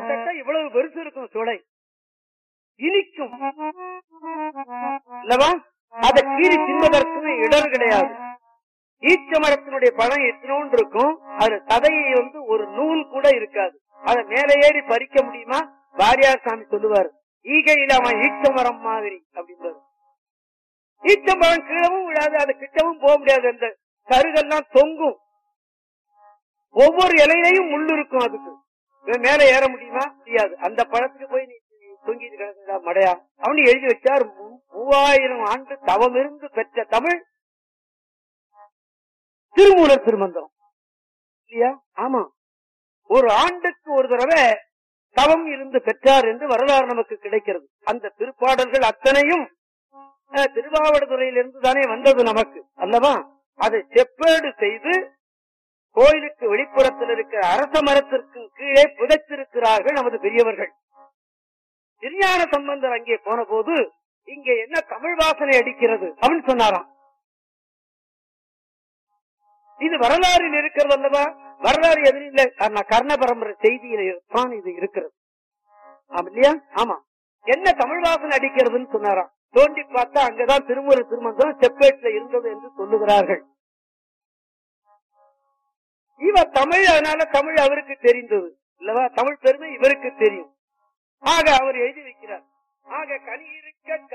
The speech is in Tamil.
கிட்டத்தட்ட இவ்வளவு பெருசு இருக்கும் சுளை, இனிக்கும் அல்லவா? அதை கீறி தின்பதற்கு இடர் கிடையாது. ஈச்ச மரத்தினுடைய பழம் எத்தனோன்னு இருக்கும், அது சதையை ஒரு நூல் கூட இருக்காது. அதை மேலே ஏறி பறிக்க முடியுமா? வாரியார் சாமி சொல்லுவார், ஈகையில அவன் ஈச்ச மரம் மாதிரி அப்படின்றது. ஈச்சம்பழம் கீழவும் விடாது, அது கிட்டவும் போக முடியாது. அந்த கருகெல்லாம் தொங்கும், ஒவ்வொரு இலையிலையும் முள்ளு இருக்கும். அதுக்கு மேல ஏற முடியுமா? முடியாது. அந்த பழத்துக்கு போய் நீ தொங்கிட்டு கிடக்குடா மடையா அவனு எழுதி வச்சார். 3000 ஆண்டு தவம் இருந்து பெற்ற தமிழ் திருமூலர் திருமந்திரம் இல்லையா? ஆமா, ஒரு ஆண்டுக்கு ஒரு தடவை தவம் இருந்து பெற்றார் என்று வரலாறு நமக்கு கிடைக்கிறது. அந்த திருப்பாடல்கள் அத்தனையும் திருவாவடுதுறையிலிருந்து தானே வந்தது நமக்கு அல்லவா? அதை செப்பேடு செய்து கோயிலுக்கு வெளிப்புறத்தில் இருக்கிற அரச மரத்திற்கு கீழே புதைத்திருக்கிறார்கள் நமது பெரியவர்கள். திருஞான சம்பந்தர் அங்கே போன போது இங்கே என்ன தமிழ் வாசனை அடிக்கிறது அப்படின்னு சொன்னாராம். இது வரலாறில் இருக்கிறது அல்லவா? வரலாறு எதிரும் இல்லை, கர்ண பரம்பரை செய்தியில தான் இது இருக்கிறது இல்லையா? ஆமா, என்ன தமிழ் வாசனை அடிக்கிறதுன்னு சொன்னாராம். தோண்டி பார்த்தா அங்கதான் திருமூலர் திருமந்திரம் செப்பேட்ல இருந்தது என்று சொல்லுகிறார்கள். இவர் தமிழ், அதனால தமிழ் அவருக்கு தெரிந்தது இல்லவா? தமிழ் பெருமை இவருக்கு தெரியும். ஆக அவர் எழுதி வைக்கிறார். ஆக கனி இருக்க